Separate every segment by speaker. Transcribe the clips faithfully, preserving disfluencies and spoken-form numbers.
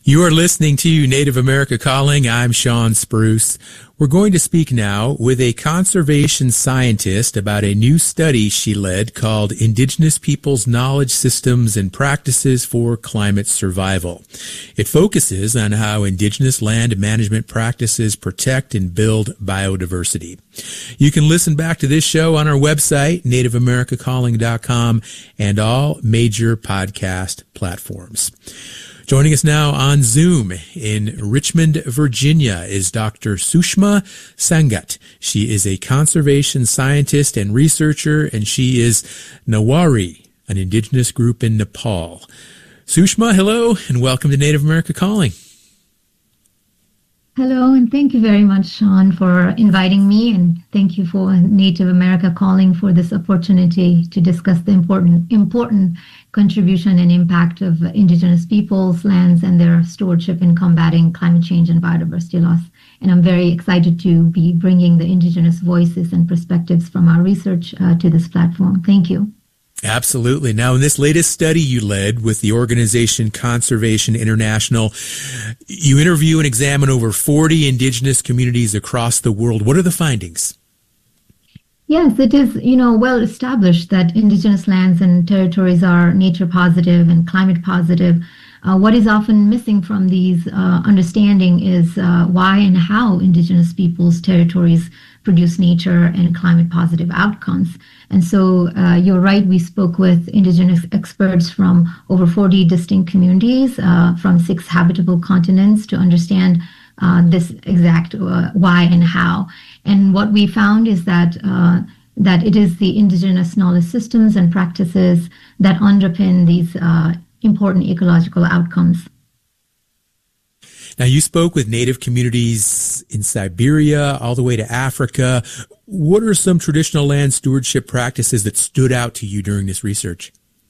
Speaker 1: You are listening to Native America Calling. I'm Sean Spruce. We're going to speak now with a conservation scientist about a new study she led called Indigenous Peoples' Knowledge Systems and Practices for Climate Survival. It focuses on how indigenous land management practices protect and build biodiversity. You can listen back to this show on our website, native america calling dot com, and all major podcast platforms. Joining us now on Zoom in Richmond, Virginia, is Doctor Sushma Sangat. She is a conservation scientist and researcher, and she is Nawari, an indigenous group in Nepal. Sushma, hello, and welcome to Native America Calling.
Speaker 2: Hello, and thank you very much, Sean, for inviting me, and thank you for Native America Calling for this opportunity to discuss the important important contribution and impact of indigenous peoples, lands, and their stewardship in combating climate change and biodiversity loss. And I'm very excited to be bringing the indigenous voices and perspectives from our research uh, to this platform. Thank you.
Speaker 1: Absolutely. Now, in this latest study you led with the organization Conservation International, you interview and examine over forty indigenous communities across the world. What are the findings?
Speaker 2: Yes, it is, you know, well established that indigenous lands and territories are nature positive and climate positive. Uh, what is often missing from these uh, understanding is uh, why and how indigenous peoples' territories produce nature and climate positive outcomes. And so uh, you're right, we spoke with indigenous experts from over forty distinct communities uh, from six habitable continents to understand uh, this exact uh, why and how. And what we found is that uh, that it is the indigenous knowledge systems and practices that underpin these uh, important ecological outcomes.
Speaker 1: Now, you spoke with native communities in Siberia all the way to Africa. What are some traditional land stewardship practices that stood out to you during this research?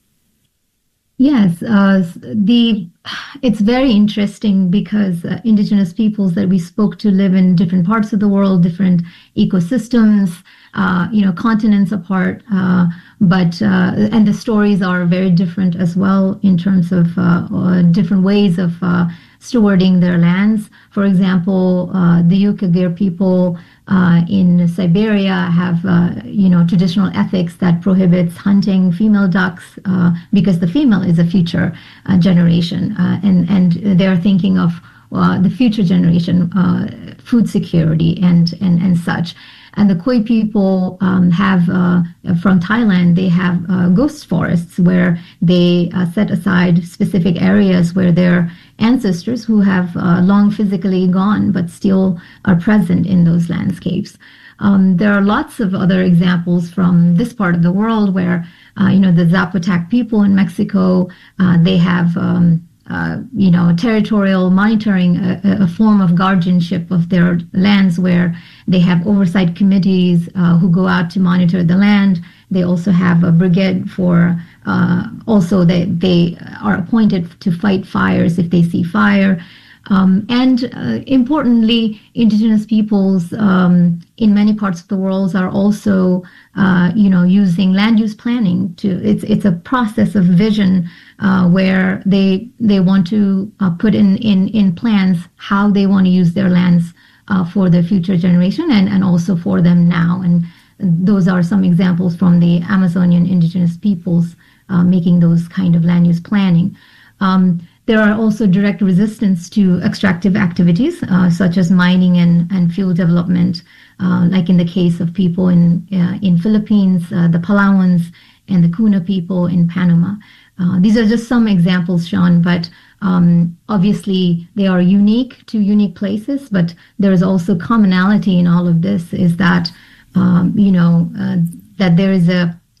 Speaker 2: Yes, uh, the it's very interesting because uh, indigenous peoples that we spoke to live in different parts of the world, different ecosystems, uh, you know, continents apart. Uh, but uh, and the stories are very different as well in terms of uh, uh, different ways of uh, stewarding their lands. For example, uh, the Yukagir people uh, in Siberia have, uh, you know, traditional ethics that prohibits hunting female ducks uh, because the female is a future uh, generation, uh, and and they're thinking of uh, the future generation, uh, food security and and and such. And the Khoi people um, have, uh, from Thailand, they have uh, ghost forests where they uh, set aside specific areas where their ancestors who have uh, long physically gone but still are present in those landscapes. Um, there are lots of other examples from this part of the world where, uh, you know, the Zapotec people in Mexico, uh, they have um, Uh, you know, territorial monitoring, a, a form of guardianship of their lands where they have oversight committees uh, who go out to monitor the land. They also have a brigade for, uh, also they, they are appointed to fight fires if they see fire. Um, and uh, importantly, indigenous peoples um, in many parts of the world are also, uh, you know, using land use planning to. It's it's a process of vision uh, where they they want to uh, put in, in in plans how they want to use their lands uh, for the future generation and and also for them now. And those are some examples from the Amazonian indigenous peoples uh, making those kind of land use planning. Um, There are also direct resistance to extractive activities, uh, such as mining and, and fuel development, uh, like in the case of people in uh, in Philippines, uh, the Palawans, and the Kuna people in Panama. Uh, these are just some examples, Sean, but um, obviously they are unique to unique places, but there is also commonality in all of this, is that, um, you know, uh, that there is a,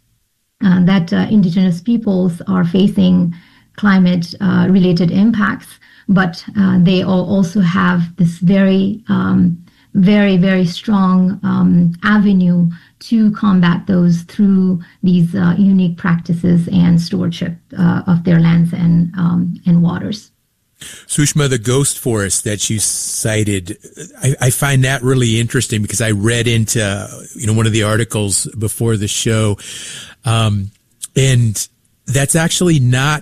Speaker 2: uh, that uh, indigenous peoples are facing climate uh, related impacts, but uh, they all also have this very, um, very, very strong um, avenue to combat those through these uh, unique practices and stewardship uh, of their lands and um, and waters.
Speaker 1: Sushma, the ghost forest that you cited, I, I find that really interesting because I read into, you know, one of the articles before the show, um, and that's actually not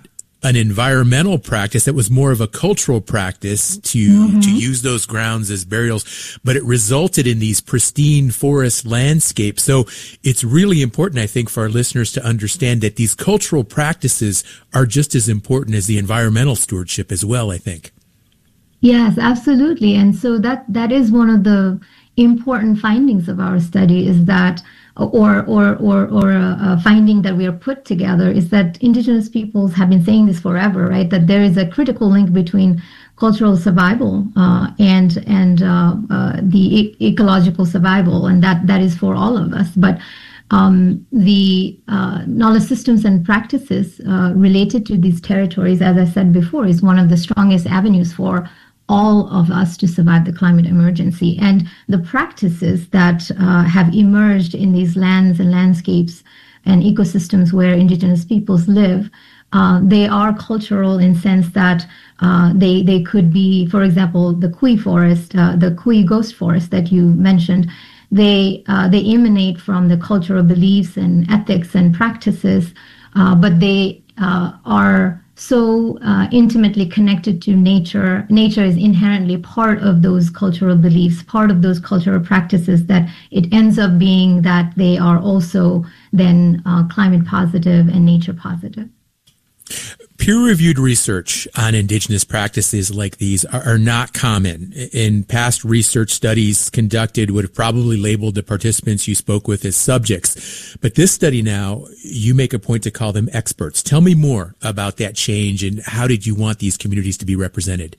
Speaker 1: an environmental practice that was more of a cultural practice to mm-hmm. to use those grounds as burials, but it resulted in these pristine forest landscapes. So it's really important, I think, for our listeners to understand that these cultural practices are just as important as the environmental stewardship as well, I think.
Speaker 2: Yes, absolutely. And so that that is one of the important findings of our study, is that or or or or a, a finding that we are put together is that Indigenous peoples have been saying this forever, right? That there is a critical link between cultural survival uh, and and uh, uh, the e- ecological survival, and that that is for all of us. But um, the uh, knowledge systems and practices uh, related to these territories, as I said before, is one of the strongest avenues for all of us to survive the climate emergency. And the practices that uh, have emerged in these lands and landscapes and ecosystems where Indigenous peoples live, uh, they are cultural in sense that uh, they they could be, for example, the Kui forest, uh, the Kui ghost forest that you mentioned. They uh, they emanate from the cultural beliefs and ethics and practices, uh, but they uh, are so uh, intimately connected to nature. Nature is inherently part of those cultural beliefs, part of those cultural practices, that it ends up being that they are also then uh, climate positive and nature positive.
Speaker 1: Peer-reviewed research on Indigenous practices like these are, are not common. In past research studies conducted would have probably labeled the participants you spoke with as subjects. But this study now, you make a point to call them experts. Tell me more about that change, and how did you want these communities to be represented?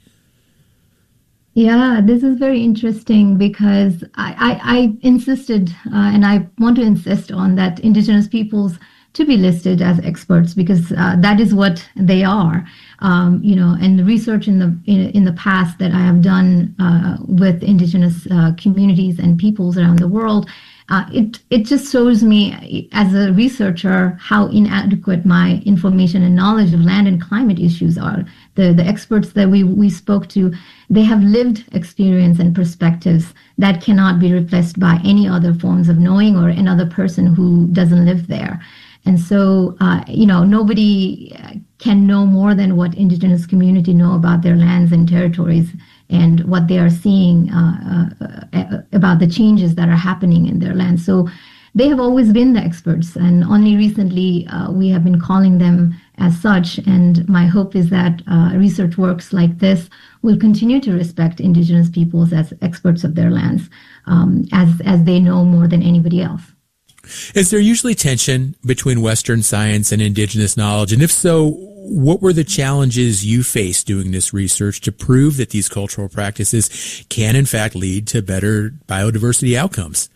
Speaker 2: Yeah, this is very interesting because I, I, I insisted, uh, and I want to insist on that Indigenous peoples to be listed as experts, because uh, that is what they are. Um, you know, and the research in the in, in the past that I have done uh, with Indigenous uh, communities and peoples around the world, uh, it it just shows me as a researcher how inadequate my information and knowledge of land and climate issues are. The the experts that we we spoke to, they have lived experience and perspectives that cannot be replaced by any other forms of knowing or another person who doesn't live there. And so, uh, you know, nobody can know more than what Indigenous community know about their lands and territories and what they are seeing uh, uh, about the changes that are happening in their lands. So they have always been the experts, and only recently uh, we have been calling them as such. And my hope is that uh, research works like this will continue to respect Indigenous peoples as experts of their lands, um, as as they know more than anybody else.
Speaker 1: Is there usually tension between Western science and Indigenous knowledge? And if so, what were the challenges you faced doing this research to prove that these cultural practices can, in fact, lead to better biodiversity outcomes?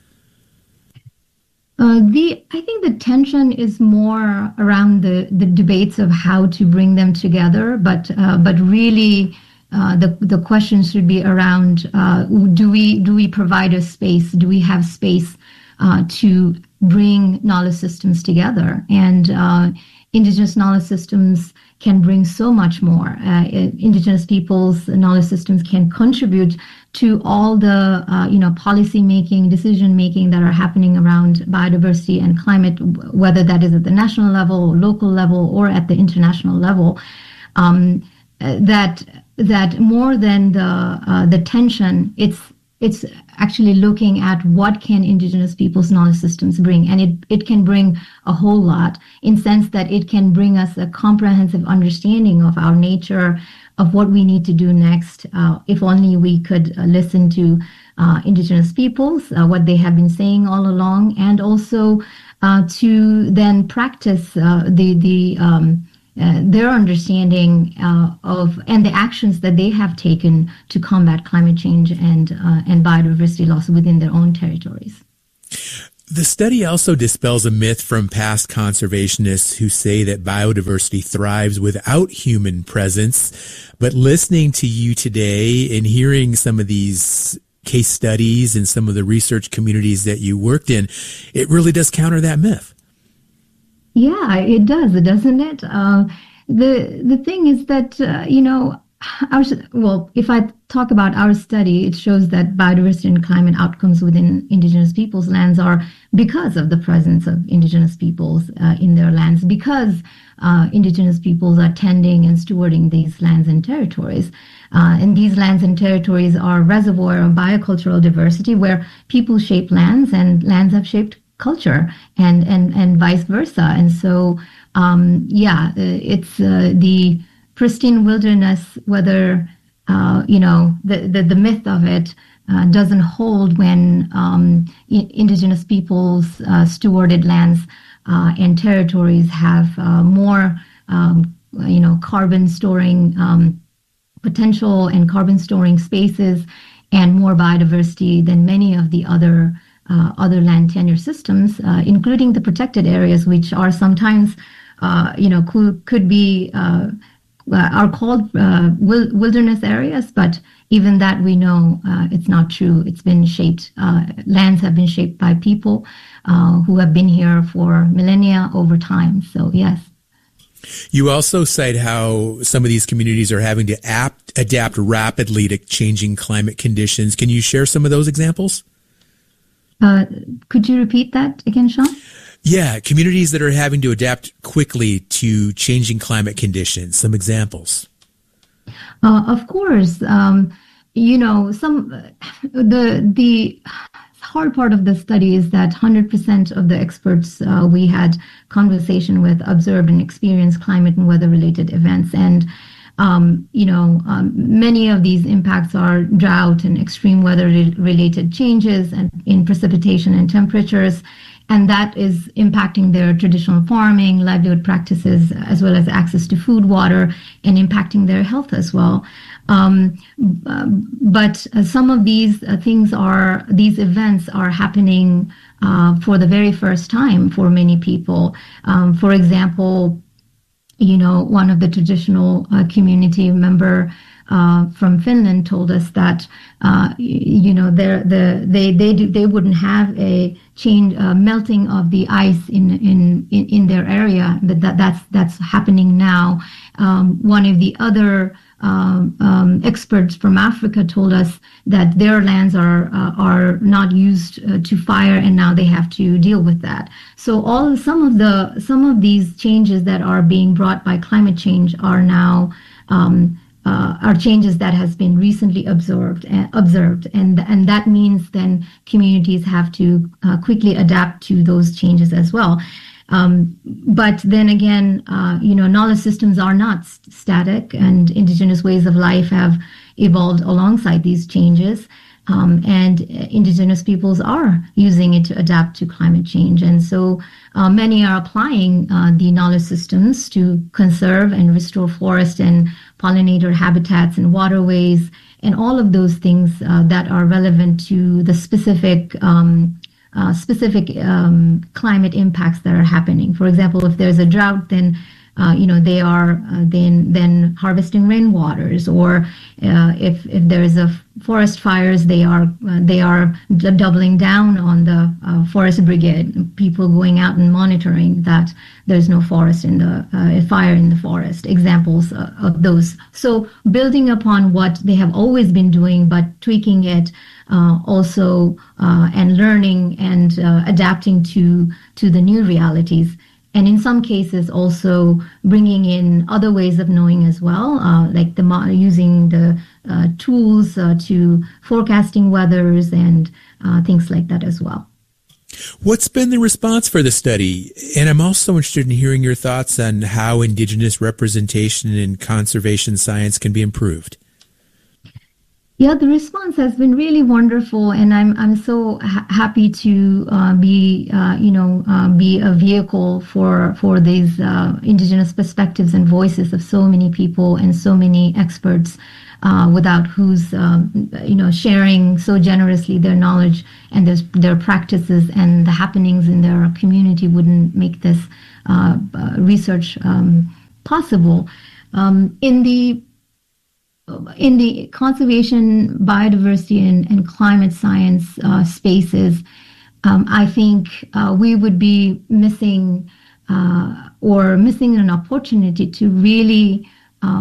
Speaker 2: Uh, the I think the tension is more around the, the debates of how to bring them together, but uh, but really uh, the the question should be around uh, do we do we provide a space? Do we have space uh, to bring knowledge systems together? And uh, Indigenous knowledge systems can bring so much more. Uh, Indigenous peoples' knowledge systems can contribute to all the uh, you know policy making, decision making that are happening around biodiversity and climate, whether that is at the national level, local level, or at the international level. Um, that that more than the uh, the tension, it's it's actually looking at what can Indigenous peoples' knowledge systems bring. And it, it can bring a whole lot, in sense that it can bring us a comprehensive understanding of our nature, of what we need to do next. Uh, if only we could uh, listen to uh, Indigenous peoples, uh, what they have been saying all along, and also uh, to then practice uh, the, the um, Uh, their understanding uh, of and the actions that they have taken to combat climate change and uh, and biodiversity loss within their own territories.
Speaker 1: The study also dispels a myth from past conservationists who say that biodiversity thrives without human presence. But listening to you today and hearing some of these case studies and some of the research communities that you worked in, it really does counter that myth.
Speaker 2: Yeah, it does, doesn't it? Uh, the the thing is that, uh, you know, our, well, if I talk about our study, it shows that biodiversity and climate outcomes within Indigenous peoples' lands are because of the presence of Indigenous peoples uh, in their lands, because uh, Indigenous peoples are tending and stewarding these lands and territories. Uh, and these lands and territories are a reservoir of biocultural diversity where people shape lands and lands have shaped culture, and, and, and vice versa. And so, um, yeah, it's uh, the pristine wilderness, whether, uh, you know, the, the, the myth of it uh, doesn't hold when um, I- Indigenous peoples' uh, stewarded lands uh, and territories have uh, more, um, you know, carbon storing um, potential and carbon storing spaces and more biodiversity than many of the other uh, other land tenure systems, uh, including the protected areas, which are sometimes, uh, you know, could, could be uh, uh, are called uh, wilderness areas, but even that we know uh, it's not true. It's been shaped. Uh, lands have been shaped by people uh, who have been here for millennia over time. So yes.
Speaker 1: You also cite how some of these communities are having to apt, adapt rapidly to changing climate conditions. Can you share some of those examples?
Speaker 2: Uh, could you repeat that again, Sean?
Speaker 1: Yeah, communities that are having to adapt quickly to changing climate conditions. Some examples.
Speaker 2: Uh, of course, um, you know, some the the hard part of the study is that one hundred percent of the experts uh, we had conversation with observed and experienced climate and weather-related events, and um, you know, um, many of these impacts are drought and extreme weather-related changes and in precipitation and temperatures. And that is impacting their traditional farming, livelihood practices, as well as access to food, water, and impacting their health as well. Um, but uh, some of these uh, things are, these events are happening uh, for the very first time for many people. Um, for example, you know, one of the traditional uh, community member Uh, from Finland told us that uh, you know the they they do, they wouldn't have a change uh, melting of the ice in in in their area, but that that's that's happening now. Um, one of the other um, um, experts from Africa told us that their lands are uh, are not used uh, to fire, and now they have to deal with that. So all some of the some of these changes that are being brought by climate change are now um, Uh, are changes that has been recently observed, uh, observed, and and that means then communities have to uh, quickly adapt to those changes as well. Um, but then again, uh, you know, knowledge systems are not st- static, and Indigenous ways of life have evolved alongside these changes. Um, and Indigenous peoples are using it to adapt to climate change. And so uh, many are applying uh, the knowledge systems to conserve and restore forest and pollinator habitats and waterways and all of those things uh, that are relevant to the specific um, uh, specific um, climate impacts that are happening. For example, if there's a drought, then Uh, you know, they are uh, then then harvesting rainwaters, or uh, if if there is a forest fires, they are uh, they are d- doubling down on the uh, forest brigade. People going out and monitoring that there's no forest in the uh, fire in the forest. Examples uh, of those. So building upon what they have always been doing, but tweaking it uh, also uh, and learning and uh, adapting to to the new realities. And in some cases, also bringing in other ways of knowing as well, uh, like the using the uh, tools uh, to forecasting weathers and uh, things like that as well.
Speaker 1: What's been the response for the study? And I'm also interested in hearing your thoughts on how Indigenous representation in conservation science can be improved.
Speaker 2: Yeah, the response has been really wonderful, and I'm I'm so ha- happy to uh, be uh, you know uh, be a vehicle for for these uh, Indigenous perspectives and voices of so many people and so many experts, uh, without whose um, you know sharing so generously their knowledge and their their practices and the happenings in their community wouldn't make this uh, uh, research um, possible. Um, in the In the conservation, biodiversity, and, and climate science uh, spaces, um, I think uh, we would be missing uh, or missing an opportunity to really um,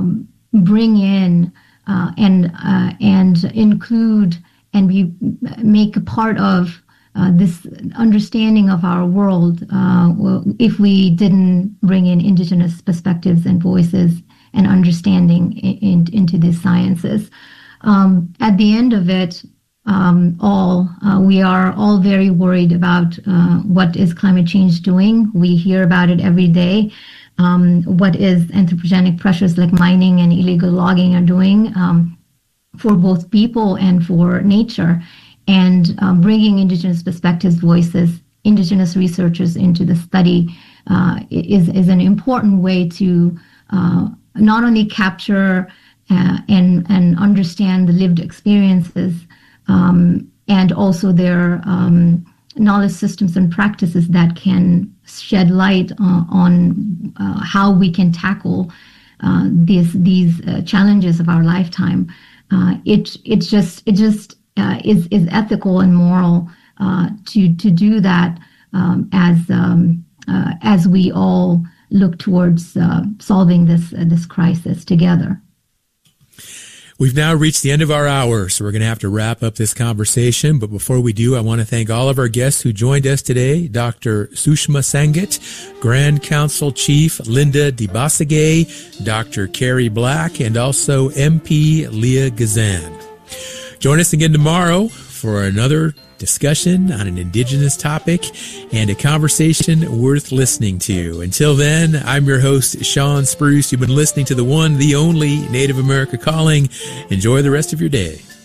Speaker 2: bring in uh, and uh, and include and be make a part of uh, this understanding of our world uh, if we didn't bring in indigenous perspectives and voices and understanding in, in, into these sciences. Um, at the end of it, um, all uh, we are all very worried about uh, what is climate change doing. We hear about it every day. Um, what is anthropogenic pressures like mining and illegal logging are doing um, for both people and for nature, and um, bringing indigenous perspectives, voices, indigenous researchers into the study uh, is, is an important way to uh, not only capture uh, and, and understand the lived experiences um, and also their um, knowledge systems and practices that can shed light uh, on uh, how we can tackle uh, these these uh, challenges of our lifetime. Uh, it it just it just uh, is is ethical and moral uh, to to do that um, as um, uh, as we all look towards uh, solving this uh, this crisis together.
Speaker 1: We've now reached the end of our hour, so we're going to have to wrap up this conversation. But before we do, I want to thank all of our guests who joined us today. Doctor Sushma Sangat, Grand Council Chief Linda DeBasagay, Doctor Carrie Black, and also M P Leah Gazan. Join us again tomorrow for another discussion on an indigenous topic and a conversation worth listening to. Until then, I'm your host, Sean Spruce. You've been listening to the one, the only Native America Calling. Enjoy the rest of your day.